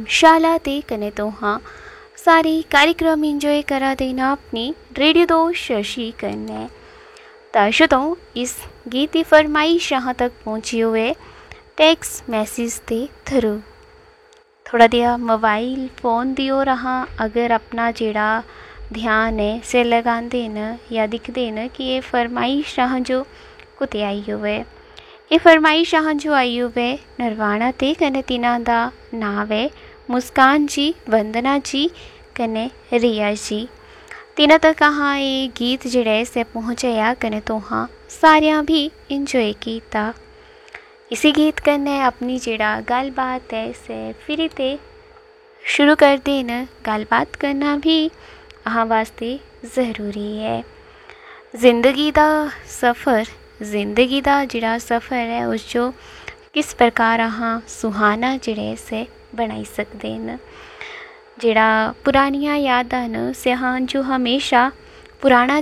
शाला ते कने तो हाँ सारे कार्यक्रम इंजॉय करा देना अपनी रेडियो दोस्त शशि कन्नै। दर्शकों इस गीत की फरमाइश यहाँ तक पहुँची हुए टैक्स मैसेज के थ्रू थोड़ा दिया मोबाइल फ़ोन दी ओर अहाँ अगर अपना जेड़ा ध्यान है से लगाते न या दिखते न कि ये फरमाइश यहाँ जो कुते आई हुए ये फरमाइश यहाँ जो आई हुए नरवाणा ते कने तिना दा नाम है मुस्कान जी, वंदना जी कने रिया जी। तिना तक हाँ ये गीत जड़े से पहुँचाया कने तो हाँ सारिया भी इंजॉय कीता। इसी गीत कन्ने अपनी जेड़ा गलबात है से फिर ते शुरू कर देना। गलबात करना भी अहाँ वास्ते ज़रूरी है। जिंदगी दा सफ़र जेड़ा सफ़र है उस जो किस प्रकार अहाँ सुहाना जड़े से बनाई सकते न। जेड़ा पुरानिया यादां न से हाँ जो हमेशा पुराना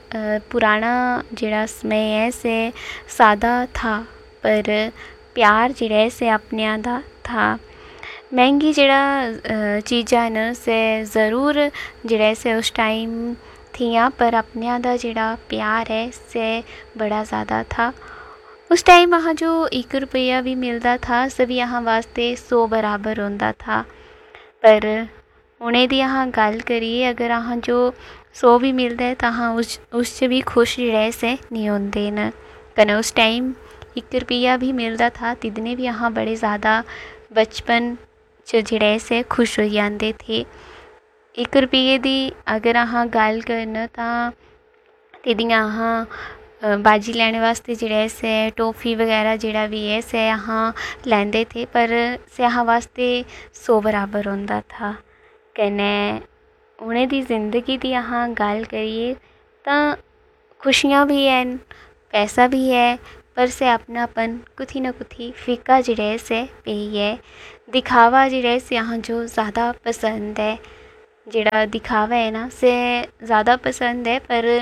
जेड़ा समय है से सादा था पर प्यार जेड़ा से अपने दा था। महंगी जेड़ा चीज़ां न से ज़रूर जेड़ा से उस टाइम थियां पर अपने दा जेड़ा प्यार है से बड़ा ज़्यादा था। उस टाइम वहाँ जो 1 रुपया भी मिलता था सभी यहाँ वास्ते 100 बराबर होता था। पर उन्हें दी यहाँ गल करिए अगर यहाँ जो 100 भी मिलता है तो हाँ उस भी खुश रह से नहीं होते न। कने उस टाइम 1 रुपया भी मिलता था तिदने भी यहाँ बड़े ज़्यादा बचपन जड़े से खुश हो जाते थे। 1 रुपये दी अगर यहाँ गल करना तो तिदियाँ यहाँ बाजी लेने वास्ते जड़े से टॉफ़ी वगैरह जड़ा भी है से यहाँ लेंदे थे पर से यहाँ वास्ते 100 बराबर होता था। कने उन्हें दी जिंदगी दी यहाँ गल करिए तो खुशियाँ भी हैं पैसा भी है पर से अपनापन कुथी न कुथी फीका जड़े से पे है। दिखावा जड़े से यहाँ जो ज़्यादा पसंद है जड़ा दिखावा है ना से ज़्यादा पसंद है। पर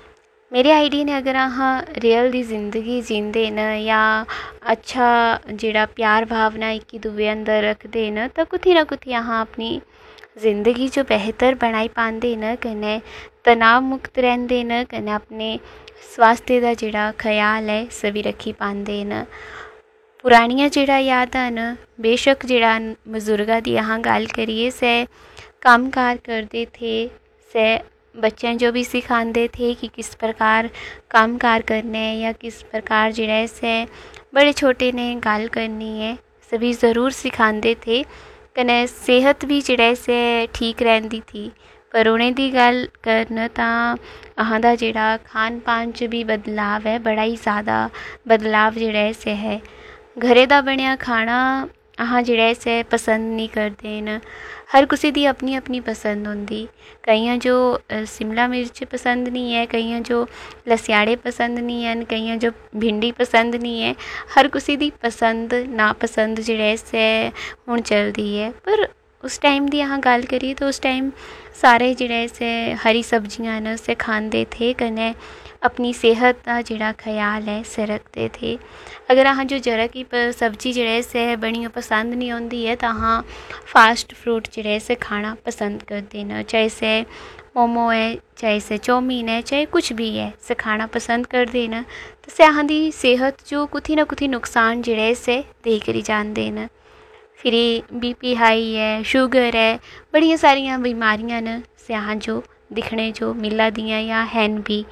मेरे आइडिया ने अगर हाँ रियल दी जिंदगी जींदे न या अच्छा जेड़ा प्यार भावना एक दूजे अंदर रखते न तो कुथी ना कुथी यहाँ अपनी ज़िंदगी जो बेहतर बनाई पाते न कने तनाव मुक्त रहते न कने अपने स्वास्थ्य का जेड़ा ख्याल है सभी रखी पाते न। पुरानिया जेड़ा यादां न बेशक जेड़ा बजुर्गा दी यहाँ गल करिए से काम कार करते थे से बच्चों जो भी सिखाते थे कि किस प्रकार काम कार करने या किस प्रकार जड़े से बड़े छोटे ने गल करनी है सभी ज़रूर सिखाते थे। कने सेहत भी जड़े से ठीक रहती थी पर उन्हें दी गल करना ता अहाँ दा जेड़ा खान पान च भी बदलाव है बड़ा ही ज़्यादा बदलाव जड़े से है। घरे दा बनिया खाना अहाँ जड़े से पसंद नहीं करते न। हर किसी दी अपनी अपनी पसंद होंदी। कईयां जो शिमला मिर्च पसंद नहीं है कईयां जो लस्याड़े पसंद नहीं है कईयां जो भिंडी पसंद नहीं है। हर किसी दी पसंद नापसंद जड़े से हुण चलती है। पर उस टाइम दी यहाँ गल करिए तो उस टाइम सारे जड़े से हरी सब्जियां न से खाते थे कने अपनी सेहत का जेड़ा ख्याल है से रखते थे। अगर हाँ जो जरा की सब्जी जड़े से बनी पसंद नहीं होती है तो हाँ फास्ट फूड जड़े से खाना पसंद करते न। चाहे से मोमो है चाहे से चौमीन है चाहे कुछ भी है से खाना पसंद करते न। तो से अहाँ दी सेहत जो कुथी ना कुथी नुकसान जड़े से दे करी जाते न। फिर बीपी हाई है शुगर है बड़िया सारिया बीमारियां न से अहाँ जो दिखने जो मिला दियाँ या हैन भी।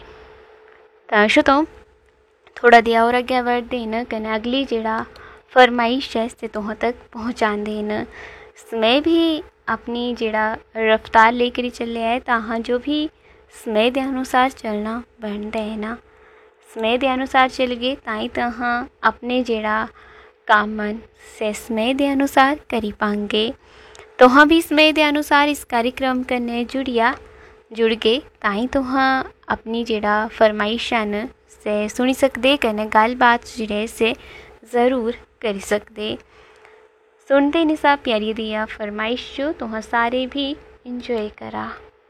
तो थोड़ा दिया और अगे बढ़ते न कने अगली जेड़ा फरमाइश है से तुहां तक पहुँचाते न। समय भी अपनी जेड़ा रफ्तार लेकर चले है तो हाँ जो भी समय के अनुसार चलना बनता है ना। समय के अनुसार चल गए ताई तो हाँ अपने जेड़ा कामन से समय के अनुसार करी पाएंगे। तो हाँ भी समय के अनुसार इस कार्यक्रम कन्ने जुड़ गए ताई तो हाँ अपनी जेड़ा फरमाइशा न से सुनी सकते कने गलबात जेड़े से ज़रूर करी सकते। सुनते निसा प्यारी दिया फरमाइश जो तुहां सारे भी इंजॉय करा।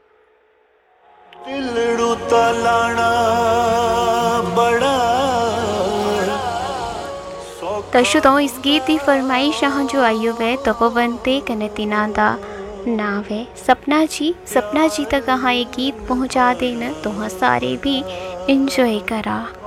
दिलड़ू तलाना बड़ा तो श्रोताओ इस गीत की फरमाइश जो आई है तपोवन ते कने तिना दा नाम है सपना जी तक कहाँ ये गीत पहुँचा देना तो सारे भी इंजॉय करा।